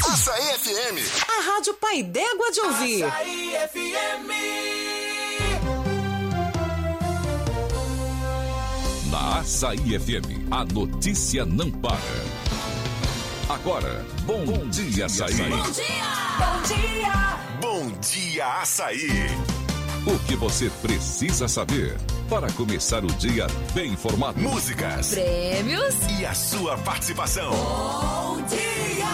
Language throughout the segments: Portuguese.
Açaí FM. A Rádio Pai d'Égua de ouvir. Açaí FM. Na Açaí FM, a notícia não para. Agora, Bom Dia Açaí. Bom dia! Bom dia! Bom dia, Açaí. O que você precisa saber para começar o dia bem informado. Músicas, prêmios e a sua participação. Bom dia!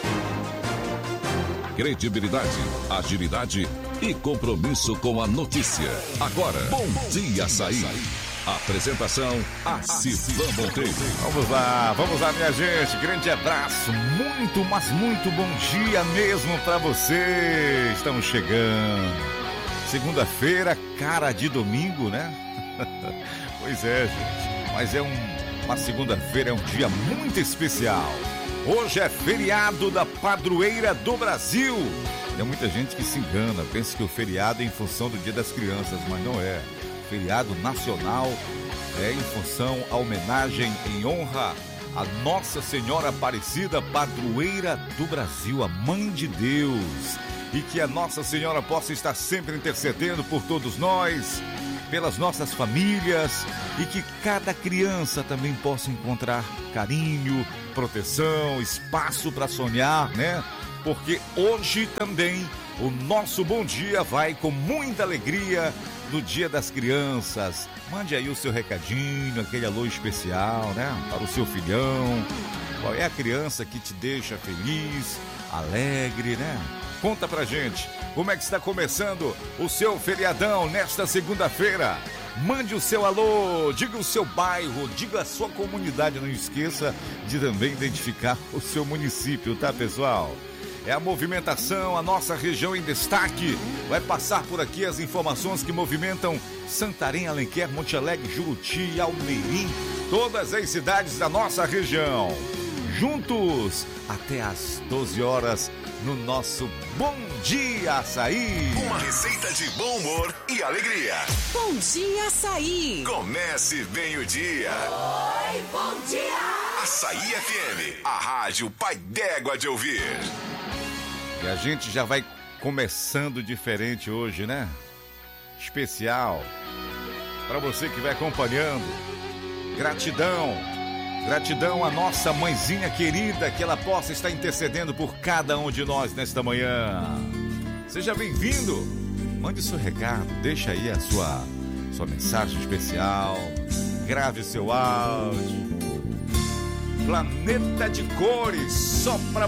Credibilidade, agilidade e compromisso com a notícia. Agora, Bom Dia Açaí. Apresentação, Civan Monteiro. Vamos lá, minha gente. Grande abraço, muito, mas muito bom dia mesmo pra você. Estamos chegando. Segunda-feira, cara de domingo, né? Pois é, gente. Mas uma segunda-feira, é um dia muito especial. Hoje é feriado da Padroeira do Brasil. Tem muita gente que se engana, pensa que o feriado é em função do Dia das Crianças, mas não é. Feriado nacional é em função à homenagem em honra a Nossa Senhora Aparecida, Padroeira do Brasil, a Mãe de Deus. E que a Nossa Senhora possa estar sempre intercedendo por todos nós, pelas nossas famílias, e que cada criança também possa encontrar carinho, proteção, espaço para sonhar, né? Porque hoje também o nosso bom dia vai com muita alegria no Dia das Crianças. Mande aí o seu recadinho, aquele alô especial, né? Para o seu filhão. Qual é a criança que te deixa feliz, alegre, né? Conta pra gente, como é que está começando o seu feriadão nesta segunda-feira? Mande o seu alô, diga o seu bairro, diga a sua comunidade. Não esqueça de também identificar o seu município, tá, pessoal? É a movimentação, a nossa região em destaque. Vai passar por aqui as informações que movimentam Santarém, Alenquer, Monte Alegre, Juruti e Almeirim. Todas as cidades da nossa região. Juntos até às 12 horas no nosso Bom Dia Açaí. Uma receita de bom humor e alegria. Bom Dia Açaí. Comece bem o dia. Oi, bom dia! Açaí FM, a rádio Pai d'Égua de ouvir. E a gente já vai começando diferente hoje, né? Especial. Para você que vai acompanhando. Gratidão. Gratidão à nossa mãezinha querida, que ela possa estar intercedendo por cada um de nós nesta manhã. Seja bem-vindo. Mande seu recado, deixa aí a sua mensagem especial. Grave o seu áudio. Planeta de cores, só pra